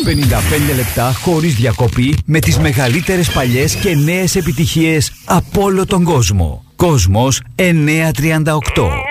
55 λεπτά χωρίς διακοπή με τις μεγαλύτερες παλιές και νέες επιτυχίες από όλο τον κόσμο. Κόσμος 938.